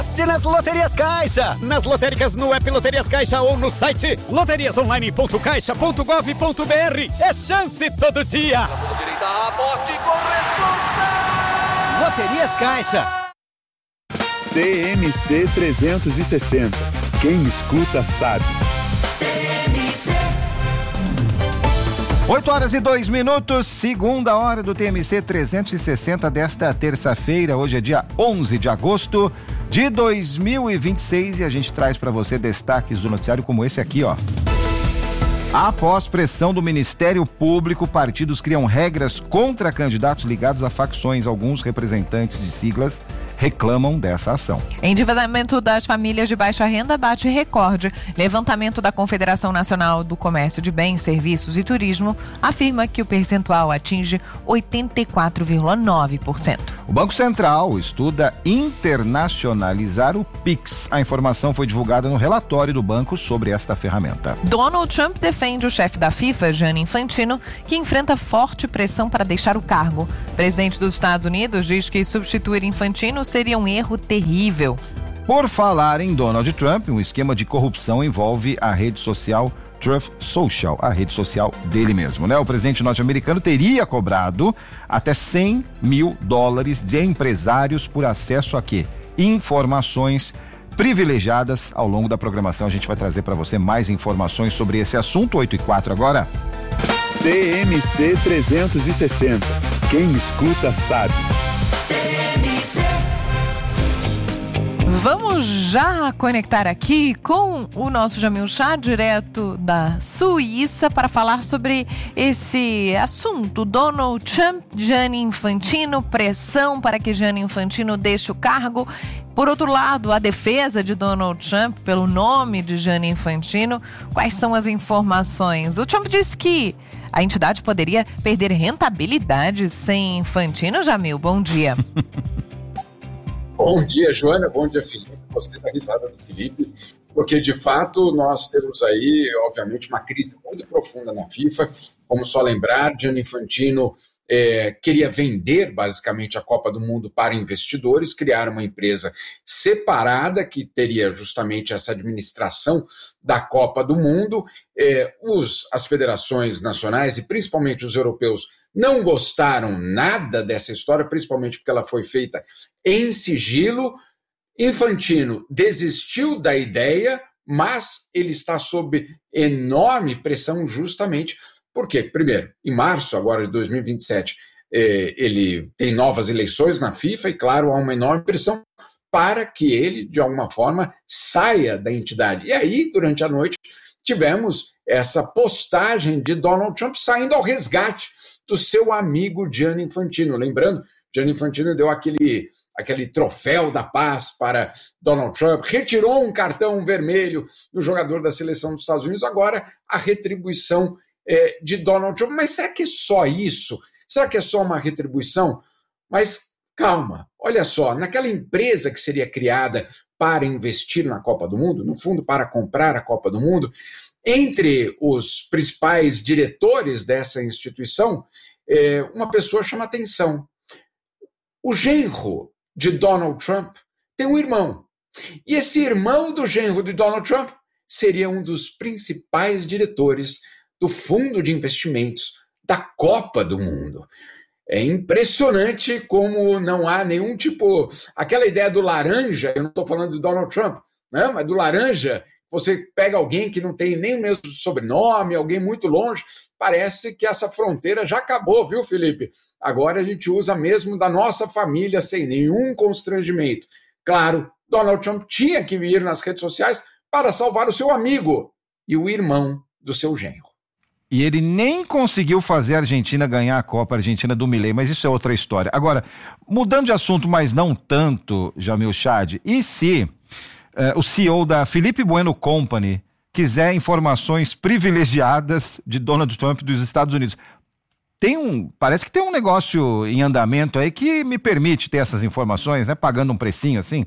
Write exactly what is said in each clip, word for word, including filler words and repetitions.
nas Loterias Caixa, nas lotéricas no app Loterias Caixa ou no site loterias online ponto caixa ponto gov ponto br. É chance todo dia. Direita, aposte com responsa. Loterias Caixa. T M C trezentos e sessenta. Quem escuta sabe. oito horas e dois minutos, segunda hora do T M C trezentos e sessenta desta terça-feira. Hoje é dia onze de agosto de dois mil e vinte e seis e a gente traz para você destaques do noticiário como esse aqui, ó. Após pressão do Ministério Público, partidos criam regras contra candidatos ligados a facções. Alguns representantes de siglas reclamam dessa ação. Endividamento das famílias de baixa renda bate recorde. Levantamento da Confederação Nacional do Comércio de Bens, Serviços e Turismo afirma que o percentual atinge oitenta e quatro vírgula nove por cento. O Banco Central estuda internacionalizar o Pix. A informação foi divulgada no relatório do banco sobre esta ferramenta. Donald Trump defende o chefe da FIFA, Gianni Infantino, que enfrenta forte pressão para deixar o cargo. O presidente dos Estados Unidos diz que substituir Infantino seria um erro terrível. Por falar em Donald Trump, um esquema de corrupção envolve a rede social Truth Social, a rede social dele mesmo, né? O presidente norte-americano teria cobrado até cem mil dólares de empresários por acesso a quê? Informações privilegiadas. Ao longo da programação a gente vai trazer para você mais informações sobre esse assunto. Oito e quatro agora. T M C trezentos e sessenta. Quem escuta sabe. Vamos já conectar aqui com o nosso Jamil Chá, direto da Suíça, para falar sobre esse assunto. Donald Trump, Gianni Infantino, pressão para que Gianni Infantino deixe o cargo. Por outro lado, a defesa de Donald Trump pelo nome de Gianni Infantino. Quais são as informações? O Trump disse que a entidade poderia perder rentabilidade sem Infantino. Jamil, bom dia. Bom dia, Joana. Bom dia, Felipe. Gostei da risada do Felipe, porque, de fato, nós temos aí, obviamente, uma crise muito profunda na FIFA. Vamos só lembrar, Gianni Infantino é, queria vender, basicamente, a Copa do Mundo para investidores, criar uma empresa separada que teria justamente essa administração da Copa do Mundo. É, os, as federações nacionais e principalmente os europeus não gostaram nada dessa história, principalmente porque ela foi feita em sigilo. Infantino desistiu da ideia, mas ele está sob enorme pressão justamente porque, primeiro, em março agora de dois mil e vinte e sete, eh, ele tem novas eleições na FIFA e, claro, há uma enorme pressão para que ele, de alguma forma, saia da entidade. E aí, durante a noite, tivemos essa postagem de Donald Trump saindo ao resgate do seu amigo Gianni Infantino. Lembrando, Gianni Infantino deu aquele, aquele troféu da paz para Donald Trump, retirou um cartão vermelho do jogador da seleção dos Estados Unidos, agora a retribuição é, de Donald Trump. Mas será que é só isso? Será que é só uma retribuição? Mas calma, olha só, naquela empresa que seria criada para investir na Copa do Mundo, no fundo para comprar a Copa do Mundo, entre os principais diretores dessa instituição, é, uma pessoa chama atenção. O genro de Donald Trump tem um irmão. E esse irmão do genro de Donald Trump seria um dos principais diretores do fundo de investimentos da Copa do Mundo. É impressionante como não há nenhum tipo... Aquela ideia do laranja, eu não estou falando de Donald Trump, né? Mas do laranja, você pega alguém que não tem nem o mesmo sobrenome, alguém muito longe, parece que essa fronteira já acabou, viu, Felipe? Agora a gente usa mesmo da nossa família sem nenhum constrangimento. Claro, Donald Trump tinha que ir nas redes sociais para salvar o seu amigo e o irmão do seu genro. E ele nem conseguiu fazer a Argentina ganhar a Copa, a Argentina do Milei, mas isso é outra história. Agora, mudando de assunto, mas não tanto, Jamil Chad, e se uh, o C E O da Felipe Bueno Company quiser informações privilegiadas de Donald Trump dos Estados Unidos? Tem um, parece que tem um negócio em andamento aí que me permite ter essas informações, né? Pagando um precinho assim?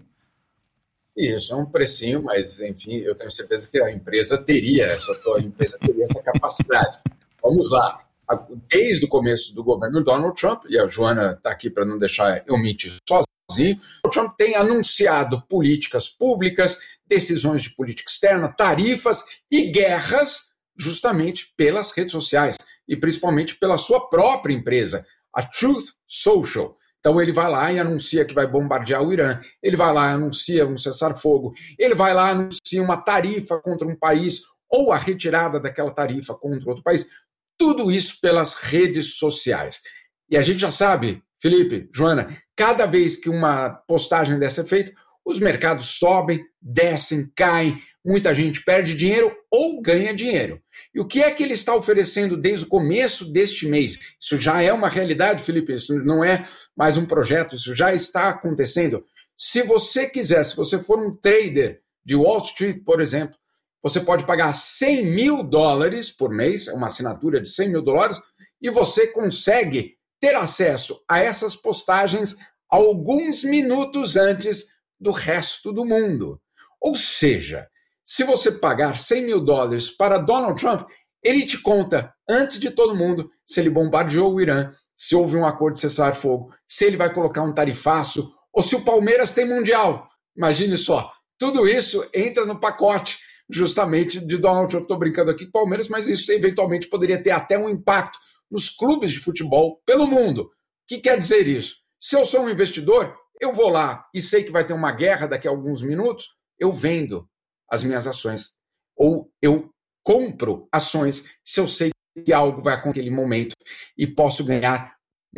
Isso, é um precinho, mas, enfim, eu tenho certeza que a empresa teria, essa a empresa teria essa capacidade. Vamos lá. Desde o começo do governo Donald Trump, e a Joana está aqui para não deixar eu mentir O Trump tem anunciado políticas públicas, decisões de política externa, tarifas e guerras justamente pelas redes sociais e principalmente pela sua própria empresa, a Truth Social. Então ele vai lá e anuncia que vai bombardear o Irã, ele vai lá e anuncia um cessar-fogo, ele vai lá e anuncia uma tarifa contra um país ou a retirada daquela tarifa contra outro país. Tudo isso pelas redes sociais. E a gente já sabe, Felipe, Joana, cada vez que uma postagem dessa é feita, os mercados sobem, descem, caem, muita gente perde dinheiro ou ganha dinheiro. E o que é que ele está oferecendo desde o começo deste mês? Isso já é uma realidade, Felipe, isso não é mais um projeto, isso já está acontecendo. Se você quiser, se você for um trader de Wall Street, por exemplo, você pode pagar cem mil dólares por mês, é uma assinatura de cem mil dólares, e você consegue ter acesso a essas postagens alguns minutos antes do resto do mundo. Ou seja, se você pagar cem mil dólares para Donald Trump, ele te conta antes de todo mundo se ele bombardeou o Irã, se houve um acordo de cessar-fogo, se ele vai colocar um tarifaço, ou se o Palmeiras tem Mundial. Imagine só, tudo isso entra no pacote justamente de Donald Trump. Estou brincando aqui com o Palmeiras, mas isso eventualmente poderia ter até um impacto nos clubes de futebol pelo mundo. O que quer dizer isso? Se eu sou um investidor, eu vou lá e sei que vai ter uma guerra daqui a alguns minutos, eu vendo as minhas ações. Ou eu compro ações se eu sei que algo vai acontecer naquele momento e posso ganhar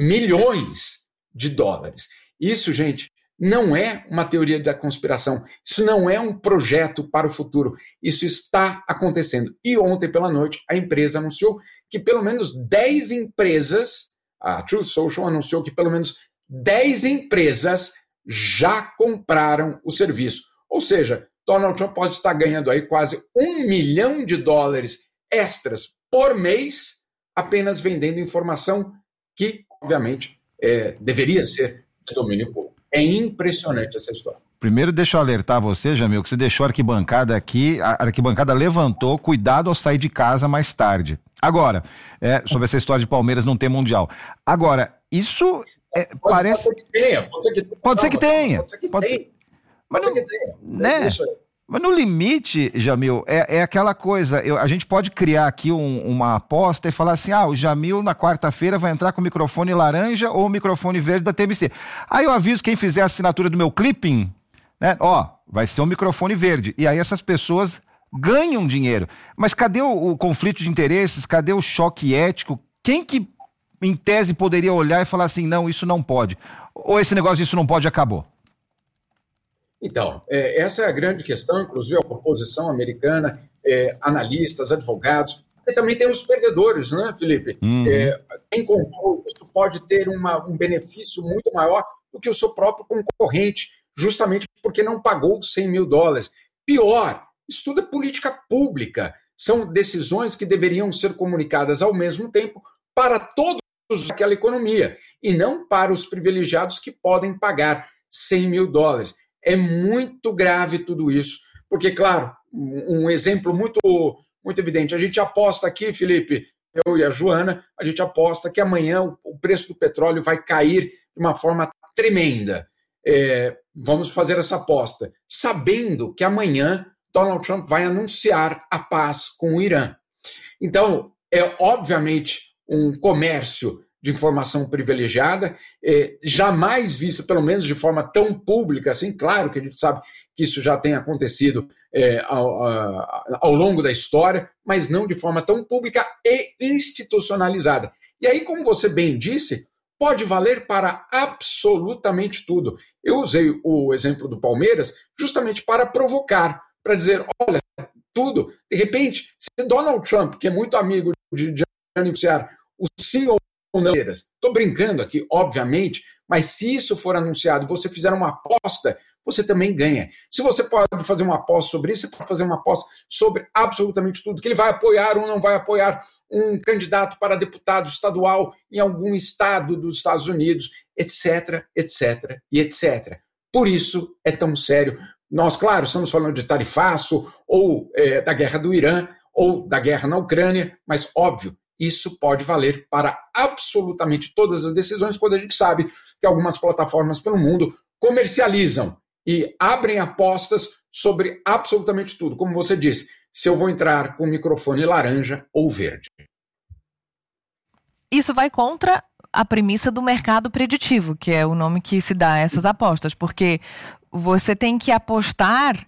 milhões de dólares. Isso, gente, não é uma teoria da conspiração. Isso não é um projeto para o futuro. Isso está acontecendo. E ontem pela noite a empresa anunciou que pelo menos dez empresas, a Truth Social anunciou que pelo menos dez empresas já compraram o serviço. Ou seja, Donald Trump pode estar ganhando aí quase um milhão de dólares extras por mês apenas vendendo informação que, obviamente, é, deveria ser de domínio público. É impressionante essa história. Primeiro, deixa eu alertar você, Jamil, que você deixou a arquibancada aqui, a arquibancada levantou, cuidado ao sair de casa mais tarde. Agora, é, sobre essa história de Palmeiras não ter Mundial. Agora, isso é, pode, parece... Pode ser que tenha. Pode ser que, pode ser que tenha. Pode ser que pode tenha. Ser... Mas pode não, ser que tenha. né? Deixa eu... Mas no limite, Jamil, é, é aquela coisa, eu, a gente pode criar aqui um, uma aposta e falar assim, ah, o Jamil na quarta-feira vai entrar com o microfone laranja ou o microfone verde da T M C. Aí eu aviso quem fizer a assinatura do meu clipping, né, ó, vai ser um microfone verde. E aí essas pessoas ganham dinheiro. Mas cadê o, o conflito de interesses? Cadê o choque ético? Quem que, em tese, poderia olhar e falar assim, não, isso não pode? Ou esse negócio, isso não pode, acabou? Então, é, essa é a grande questão, inclusive a oposição americana, é, analistas, advogados, e também tem os perdedores, né, Felipe? Uhum. É, quem comprou isso pode ter uma, um benefício muito maior do que o seu próprio concorrente, justamente porque não pagou cem mil dólares. Pior, isso tudo é política pública, são decisões que deveriam ser comunicadas ao mesmo tempo para todos daquela economia, e não para os privilegiados que podem pagar cem mil dólares. É muito grave tudo isso, porque, claro, um exemplo muito, muito evidente, a gente aposta aqui, Felipe, eu e a Joana, a gente aposta que amanhã o preço do petróleo vai cair de uma forma tremenda. É, vamos fazer essa aposta, sabendo que amanhã Donald Trump vai anunciar a paz com o Irã. Então, é obviamente um comércio de informação privilegiada, eh, jamais visto, pelo menos de forma tão pública assim. Claro que a gente sabe que isso já tem acontecido eh, ao, a, ao longo da história, mas não de forma tão pública e institucionalizada. E aí, como você bem disse, pode valer para absolutamente tudo. Eu usei o exemplo do Palmeiras justamente para provocar, para dizer, olha, tudo, de repente, se Donald Trump, que é muito amigo de, de anunciar o sim ou não, estou brincando aqui, obviamente, mas se isso for anunciado e você fizer uma aposta, você também ganha. Se você pode fazer uma aposta sobre isso, você pode fazer uma aposta sobre absolutamente tudo, que ele vai apoiar ou não vai apoiar um candidato para deputado estadual em algum estado dos Estados Unidos, etc, etc e etcétera. Por isso é tão sério. Nós, claro, estamos falando de tarifaço, ou é, da guerra do Irã, ou da guerra na Ucrânia, mas, óbvio, isso pode valer para absolutamente todas as decisões, quando a gente sabe que algumas plataformas pelo mundo comercializam e abrem apostas sobre absolutamente tudo. Como você disse, se eu vou entrar com microfone laranja ou verde. Isso vai contra a premissa do mercado preditivo, que é o nome que se dá a essas apostas, porque você tem que apostar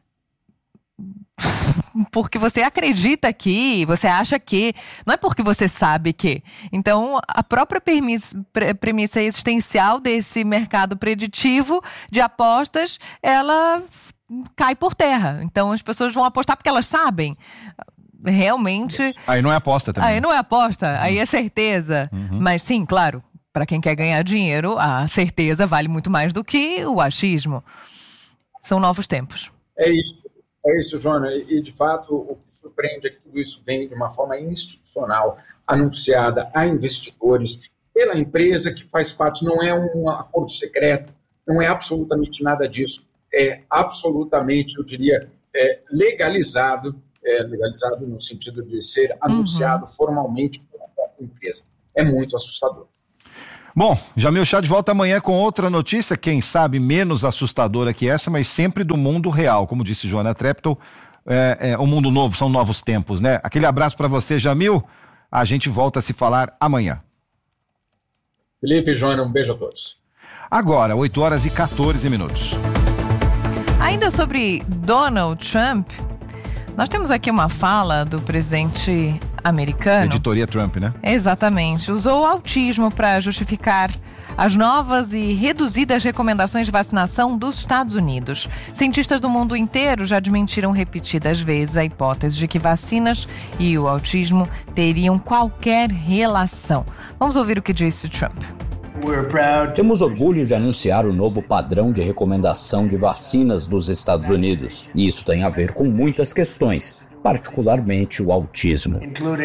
porque você acredita que, você acha que, não é porque você sabe que. Então, a própria premissa, premissa existencial desse mercado preditivo de apostas, ela cai por terra. Então, as pessoas vão apostar porque elas sabem. Realmente... Aí não é aposta também. Aí não é aposta, aí é certeza. Uhum. Mas sim, claro, para quem quer ganhar dinheiro, a certeza vale muito mais do que o achismo. São novos tempos. É isso. É isso, Joana, e de fato o que surpreende é que tudo isso vem de uma forma institucional, anunciada a investidores, pela empresa que faz parte, não é um acordo secreto, não é absolutamente nada disso, é absolutamente, eu diria, é legalizado, é legalizado no sentido de ser anunciado uhum. formalmente pela própria empresa. É muito assustador. Bom, Jamil Chad volta amanhã com outra notícia, quem sabe menos assustadora que essa, mas sempre do mundo real. Como disse Joana Treptow, é, é, o mundo novo, são novos tempos, né? Aquele abraço para você, Jamil. A gente volta a se falar amanhã. Felipe e Joana, um beijo a todos. Agora, oito horas e quatorze minutos. Ainda sobre Donald Trump, nós temos aqui uma fala do presidente americano. Editoria Trump, né? Exatamente. Usou o autismo para justificar as novas e reduzidas recomendações de vacinação dos Estados Unidos. Cientistas do mundo inteiro já desmentiram repetidas vezes a hipótese de que vacinas e o autismo teriam qualquer relação. Vamos ouvir o que disse Trump. Temos orgulho de anunciar o novo padrão de recomendação de vacinas dos Estados Unidos. E isso tem a ver com muitas questões, particularmente o autismo.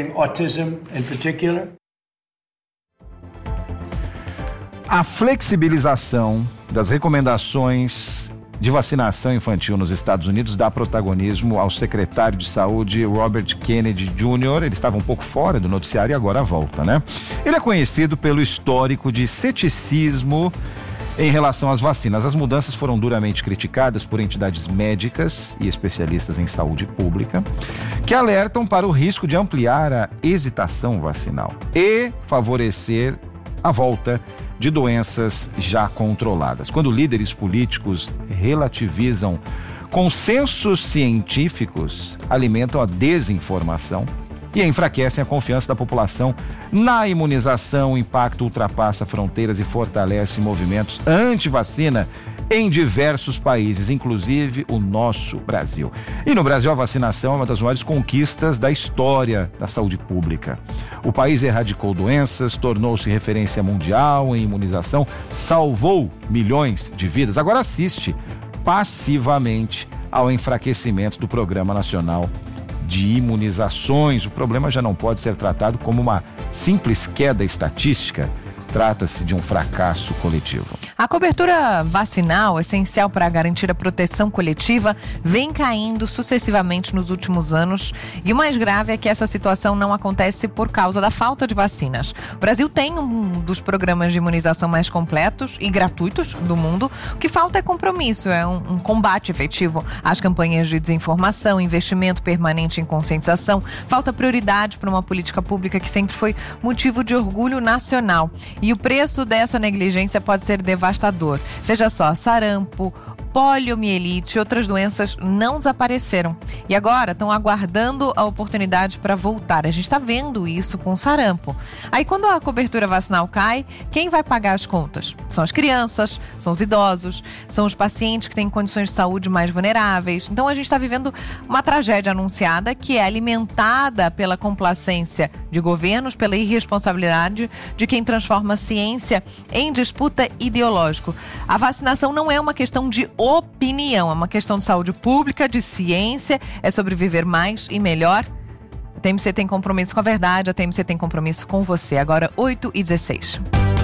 A flexibilização das recomendações de vacinação infantil nos Estados Unidos dá protagonismo ao secretário de saúde Robert Kennedy Júnior Ele estava um pouco fora do noticiário e agora volta, né? Ele é conhecido pelo histórico de ceticismo em relação às vacinas. As mudanças foram duramente criticadas por entidades médicas e especialistas em saúde pública, que alertam para o risco de ampliar a hesitação vacinal e favorecer a volta de doenças já controladas. Quando líderes políticos relativizam consensos científicos, alimentam a desinformação e enfraquecem a confiança da população na imunização, o impacto ultrapassa fronteiras e fortalece movimentos anti-vacina em diversos países, inclusive o nosso Brasil. E no Brasil a vacinação é uma das maiores conquistas da história da saúde pública. O país erradicou doenças, tornou-se referência mundial em imunização, salvou milhões de vidas. Agora assiste passivamente ao enfraquecimento do Programa Nacional de Imunizações. O problema já não pode ser tratado como uma simples queda estatística. Trata-se de um fracasso coletivo. A cobertura vacinal, essencial para garantir a proteção coletiva, vem caindo sucessivamente nos últimos anos. E o mais grave é que essa situação não acontece por causa da falta de vacinas. O Brasil tem um dos programas de imunização mais completos e gratuitos do mundo. O que falta é compromisso, é um, um combate efetivo às campanhas de desinformação, investimento permanente em conscientização. Falta prioridade para uma política pública que sempre foi motivo de orgulho nacional. E o preço dessa negligência pode ser devastador. Veja só, sarampo, poliomielite e outras doenças não desapareceram. E agora estão aguardando a oportunidade para voltar. A gente está vendo isso com o sarampo. Aí quando a cobertura vacinal cai, quem vai pagar as contas? São as crianças, são os idosos, são os pacientes que têm condições de saúde mais vulneráveis. Então a gente está vivendo uma tragédia anunciada que é alimentada pela complacência de governos, pela irresponsabilidade de quem transforma a ciência em disputa ideológica. A vacinação não é uma questão de opinião, é uma questão de saúde pública, de ciência, é sobre viver mais e melhor. A T M C tem compromisso com a verdade, a T M C tem compromisso com você. Agora, oito e dezesseis.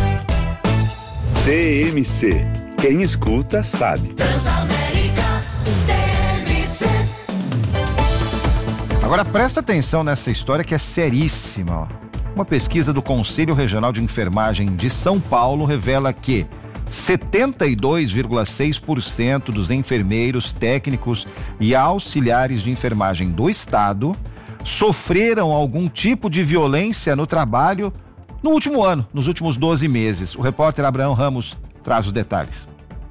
T M C. Quem escuta sabe. Transamérica, T M C. Agora presta atenção nessa história que é seríssima. Uma pesquisa do Conselho Regional de Enfermagem de São Paulo revela que setenta e dois vírgula seis por cento dos enfermeiros, técnicos e auxiliares de enfermagem do estado sofreram algum tipo de violência no trabalho no último ano, nos últimos doze meses. O repórter Abraão Ramos traz os detalhes.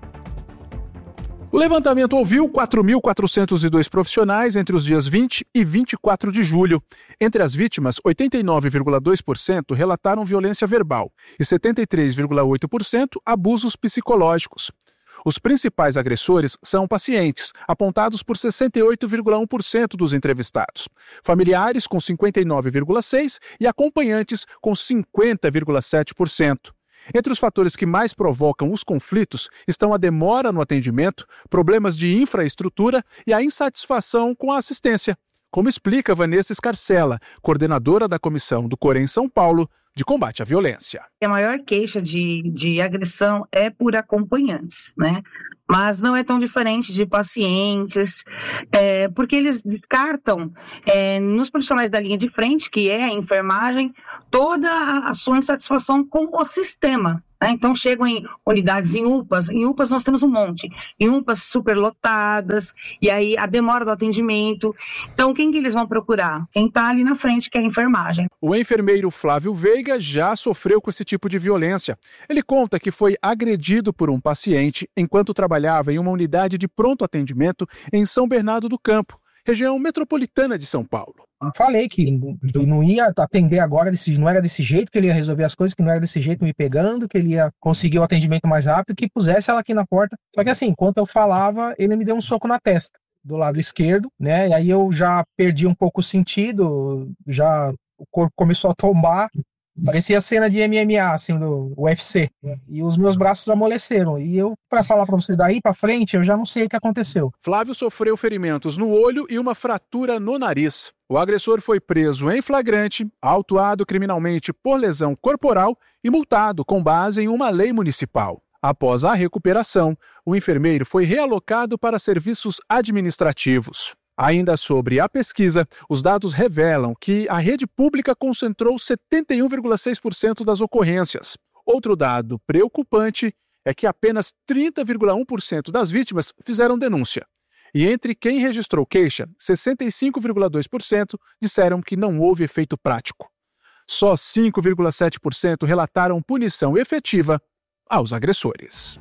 O levantamento ouviu quatro mil quatrocentos e dois profissionais entre os dias vinte e vinte e quatro de julho. Entre as vítimas, oitenta e nove vírgula dois por cento relataram violência verbal e setenta e três vírgula oito por cento abusos psicológicos. Os principais agressores são pacientes, apontados por sessenta e oito vírgula um por cento dos entrevistados, familiares com cinquenta e nove vírgula seis por cento e acompanhantes com cinquenta vírgula sete por cento. Entre os fatores que mais provocam os conflitos estão a demora no atendimento, problemas de infraestrutura e a insatisfação com a assistência, como explica Vanessa Scarcella, coordenadora da Comissão do Corém São Paulo de Combate à Violência. A maior queixa de, de agressão é por acompanhantes, né? Mas não é tão diferente de pacientes, é, porque eles descartam é, nos profissionais da linha de frente, que é a enfermagem, toda a, a sua insatisfação com o sistema. Né? Então chegam em unidades em U P As, em U P As nós temos um monte, em U P As superlotadas, e aí a demora do atendimento. Então quem que eles vão procurar? Quem está ali na frente, que é a enfermagem. O enfermeiro Flávio Veiga já sofreu com esse tipo de violência. Ele conta que foi agredido por um paciente enquanto trabalhava em uma unidade de pronto atendimento em São Bernardo do Campo, região metropolitana de São Paulo. Eu falei que não ia atender agora, desse, não era desse jeito que ele ia resolver as coisas, que não era desse jeito me pegando, que ele ia conseguir o atendimento mais rápido, que pusesse ela aqui na porta. Só que assim, enquanto eu falava, ele me deu um soco na testa, do lado esquerdo, né? E aí eu já perdi um pouco o sentido, já o corpo começou a tombar. Parecia a cena de M M A, assim, do U F C. E os meus braços amoleceram. E eu, para falar para você daí para frente, eu já não sei o que aconteceu. Flávio sofreu ferimentos no olho e uma fratura no nariz. O agressor foi preso em flagrante, autuado criminalmente por lesão corporal e multado com base em uma lei municipal. Após a recuperação, o enfermeiro foi realocado para serviços administrativos. Ainda sobre a pesquisa, os dados revelam que a rede pública concentrou setenta e um vírgula seis por cento das ocorrências. Outro dado preocupante é que apenas trinta vírgula um por cento das vítimas fizeram denúncia. E entre quem registrou queixa, sessenta e cinco vírgula dois por cento disseram que não houve efeito prático. Só cinco vírgula sete por cento relataram punição efetiva aos agressores.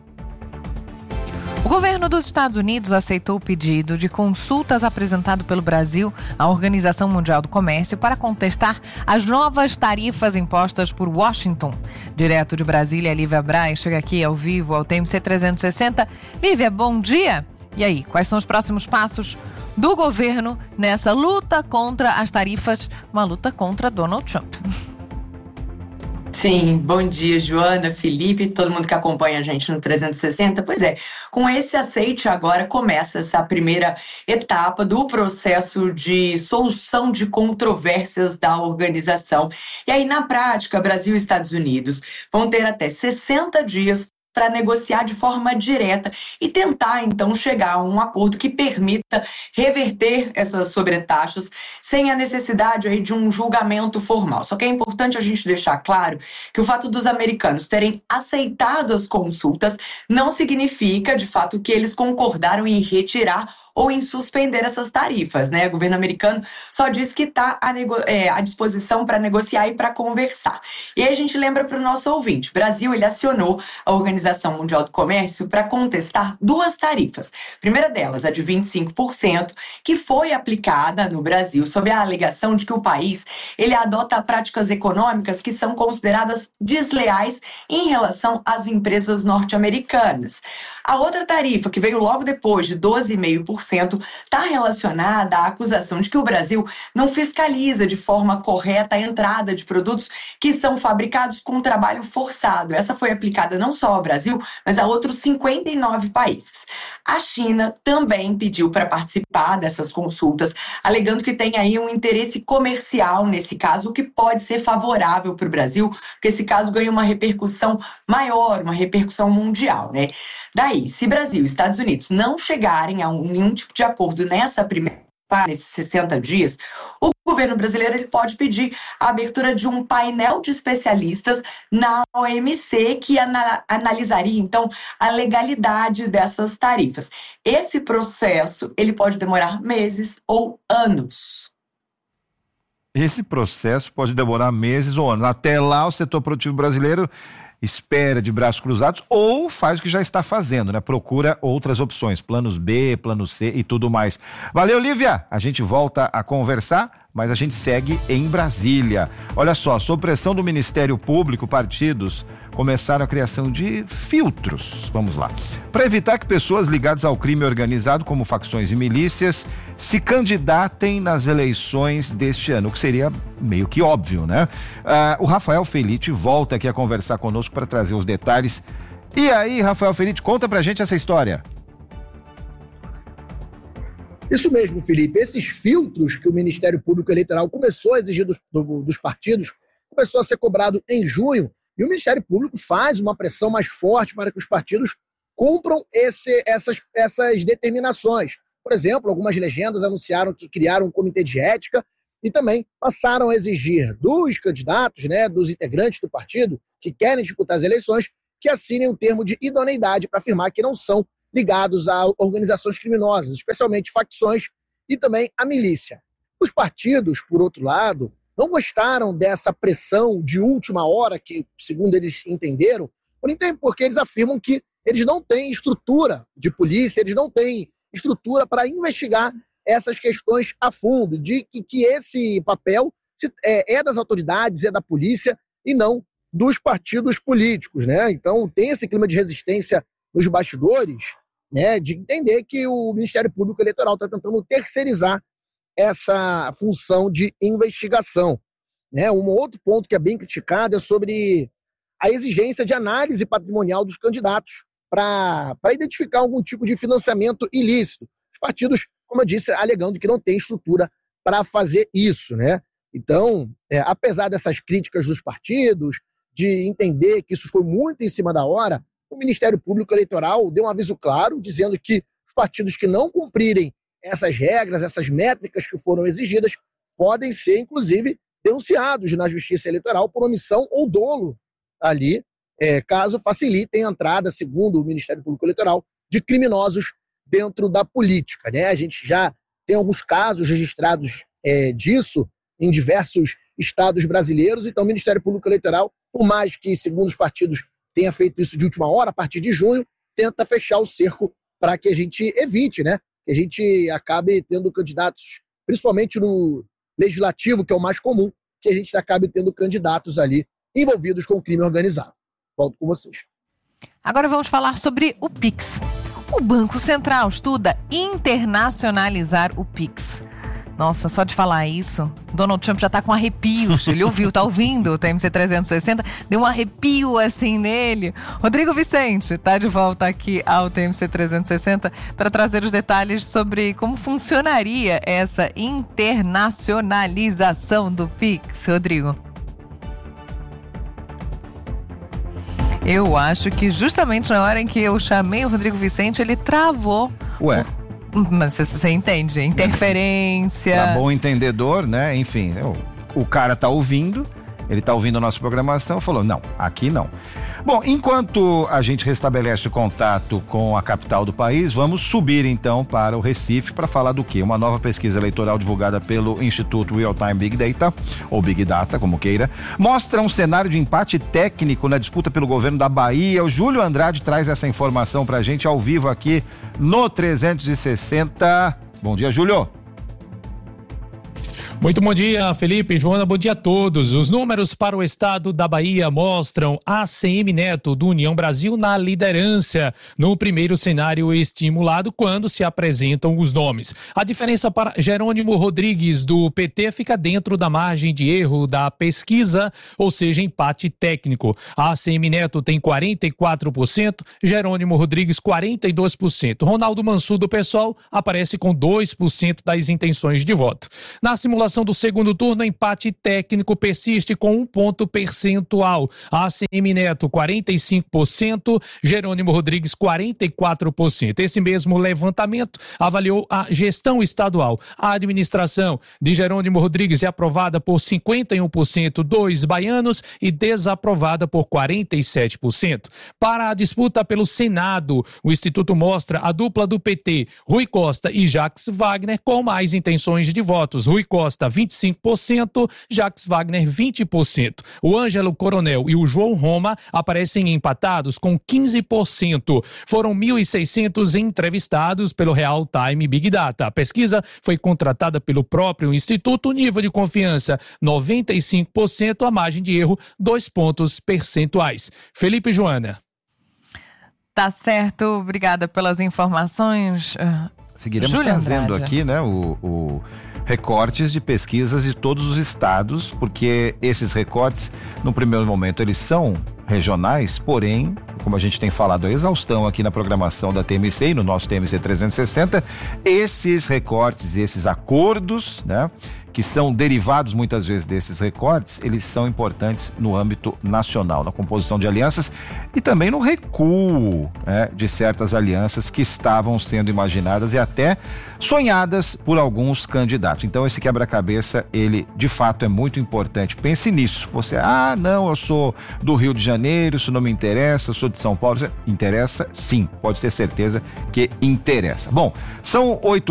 O governo dos Estados Unidos aceitou o pedido de consultas apresentado pelo Brasil à Organização Mundial do Comércio para contestar as novas tarifas impostas por Washington. Direto de Brasília, Lívia Braz chega aqui ao vivo ao T M C trezentos e sessenta. Lívia, bom dia! E aí, quais são os próximos passos do governo nessa luta contra as tarifas, uma luta contra Donald Trump? Sim, bom dia, Joana, Felipe, todo mundo que acompanha a gente no trezentos e sessenta. Pois é, com esse aceite agora começa essa primeira etapa do processo de solução de controvérsias da organização. E aí, na prática, Brasil e Estados Unidos vão ter até sessenta dias para negociar de forma direta e tentar, então, chegar a um acordo que permita reverter essas sobretaxas sem a necessidade aí de um julgamento formal. Só que é importante a gente deixar claro que o fato dos americanos terem aceitado as consultas não significa, de fato, que eles concordaram em retirar ou em suspender essas tarifas, né? O governo americano só diz que está à, nego- é, à disposição para negociar e para conversar. E aí a gente lembra para o nosso ouvinte, o Brasil ele acionou a Organização Mundial do Comércio para contestar duas tarifas. A primeira delas, a de vinte e cinco por cento, que foi aplicada no Brasil sob a alegação de que o país ele adota práticas econômicas que são consideradas desleais em relação às empresas norte-americanas. A outra tarifa, que veio logo depois, de doze vírgula cinco por cento, está relacionada à acusação de que o Brasil não fiscaliza de forma correta a entrada de produtos que são fabricados com trabalho forçado. Essa foi aplicada não só ao Brasil, mas a outros cinquenta e nove países. A China também pediu para participar dessas consultas, alegando que tem aí um interesse comercial nesse caso, o que pode ser favorável para o Brasil, porque esse caso ganha uma repercussão maior, uma repercussão mundial, né? Daí, se Brasil e Estados Unidos não chegarem a um, nenhum tipo de acordo nessa primeira para nesses sessenta dias, o governo brasileiro ele pode pedir a abertura de um painel de especialistas na O M C que ana- analisaria, então, a legalidade dessas tarifas. Esse processo ele pode demorar meses ou anos. Esse processo pode demorar meses ou anos. Até lá, o setor produtivo brasileiro espera de braços cruzados ou faz o que já está fazendo, né? Procura outras opções, planos B, plano C e tudo mais. Valeu, Lívia! A gente volta a conversar, mas a gente segue em Brasília. Olha só, sob pressão do Ministério Público, partidos começaram a criação de filtros. Vamos lá. Para evitar que pessoas ligadas ao crime organizado, como facções e milícias, se candidatem nas eleições deste ano, o que seria meio que óbvio, né? Ah, o Rafael Felite volta aqui a conversar conosco para trazer os detalhes. E aí, Rafael Felite, conta pra gente essa história. Isso mesmo, Felipe. Esses filtros que o Ministério Público Eleitoral começou a exigir dos, do, dos partidos, começou a ser cobrado em junho, e o Ministério Público faz uma pressão mais forte para que os partidos cumpram esse, essas, essas determinações. Por exemplo, algumas legendas anunciaram que criaram um comitê de ética e também passaram a exigir dos candidatos, né, dos integrantes do partido que querem disputar as eleições, que assinem um termo de idoneidade para afirmar que não são ligados a organizações criminosas, especialmente facções e também a milícia. Os partidos, por outro lado, não gostaram dessa pressão de última hora, que, segundo eles entenderam, porque eles afirmam que eles não têm estrutura de polícia, eles não têm estrutura para investigar essas questões a fundo, de que, que esse papel é, é das autoridades, é da polícia e não dos partidos políticos, né? Então tem esse clima de resistência nos bastidores, né, de entender que o Ministério Público Eleitoral está tentando terceirizar essa função de investigação, né? Um outro ponto que é bem criticado é sobre a exigência de análise patrimonial dos candidatos para identificar algum tipo de financiamento ilícito. Os partidos, como eu disse, alegando que não tem estrutura para fazer isso, né? Então, é, apesar dessas críticas dos partidos, de entender que isso foi muito em cima da hora, o Ministério Público Eleitoral deu um aviso claro, dizendo que os partidos que não cumprirem essas regras, essas métricas que foram exigidas, podem ser, inclusive, denunciados na Justiça Eleitoral por omissão ou dolo ali, é, caso facilitem a entrada, segundo o Ministério Público Eleitoral, de criminosos dentro da política, né? A gente já tem alguns casos registrados é, disso em diversos estados brasileiros, então o Ministério Público Eleitoral, por mais que, segundo os partidos, tenha feito isso de última hora, a partir de junho, tenta fechar o cerco para que a gente evite, né? Que a gente acabe tendo candidatos, principalmente no legislativo, que é o mais comum, que a gente acabe tendo candidatos ali envolvidos com o crime organizado. Volto com vocês. Agora vamos falar sobre o Pix. O Banco Central estuda internacionalizar o Pix. Nossa, só de falar isso, Donald Trump já tá com arrepios. Ele ouviu, tá ouvindo o T M C trezentos e sessenta, deu um arrepio assim nele. Rodrigo Vicente tá de volta aqui ao T M C trezentos e sessenta para trazer os detalhes sobre como funcionaria essa internacionalização do Pix. Rodrigo. Eu acho que justamente na hora em que eu chamei o Rodrigo Vicente, ele travou. Ué. Mas você entende? Interferência. Pra bom entendedor, né? Enfim, eu, o cara tá ouvindo, ele tá ouvindo a nossa programação, falou, não, aqui não. Bom, enquanto a gente restabelece o contato com a capital do país, vamos subir então para o Recife para falar do quê? Uma nova pesquisa eleitoral divulgada pelo Instituto Real Time Big Data, ou Big Data, como queira, mostra um cenário de empate técnico na disputa pelo governo da Bahia. O Júlio Andrade traz essa informação pra gente ao vivo aqui no trezentos e sessenta. Bom dia, Júlio. Muito bom dia, Felipe e Joana, bom dia a todos. Os números para o estado da Bahia mostram A C M Neto, do União Brasil, na liderança no primeiro cenário estimulado quando se apresentam os nomes. A diferença para Jerônimo Rodrigues, do P T, fica dentro da margem de erro da pesquisa, ou seja, empate técnico. A A C M Neto tem quarenta e quatro por cento, Jerônimo Rodrigues quarenta e dois por cento. Ronaldo Mansur, do PSOL, aparece com dois por cento das intenções de voto. Na simulação pontuação do segundo turno, empate técnico persiste com um ponto percentual. A C M Neto, quarenta e cinco por cento, Jerônimo Rodrigues, quarenta e quatro por cento. Esse mesmo levantamento avaliou a gestão estadual. A administração de Jerônimo Rodrigues é aprovada por cinquenta e um por cento dos baianos e desaprovada por quarenta e sete por cento. Para a disputa pelo Senado, o Instituto mostra a dupla do P T, Rui Costa e Jacques Wagner, com mais intenções de votos. Rui Costa, vinte e cinco por cento, Jacques Wagner, vinte por cento. O Ângelo Coronel e o João Roma aparecem empatados com quinze por cento. Foram mil e seiscentos entrevistados pelo Real Time Big Data. A pesquisa foi contratada pelo próprio Instituto. Nível de confiança, noventa e cinco por cento, a margem de erro, dois pontos percentuais. Felipe e Joana. Tá certo, obrigada pelas informações. Seguiremos Júlia trazendo Andrade. aqui, né, o, o recortes de pesquisas de todos os estados, porque esses recortes, no primeiro momento, eles são regionais, porém, como a gente tem falado a exaustão aqui na programação da T M C e no nosso T M C trezentos e sessenta, esses recortes, esses acordos, né, que são derivados muitas vezes desses recortes, eles são importantes no âmbito nacional, na composição de alianças e também no recuo, né, de certas alianças que estavam sendo imaginadas e até sonhadas por alguns candidatos. Então esse quebra-cabeça, ele de fato é muito importante. Pense nisso. Você, ah, não, eu sou do Rio de Janeiro, isso não me interessa, eu sou de São Paulo. Interessa sim, pode ter certeza que interessa. Bom, são oito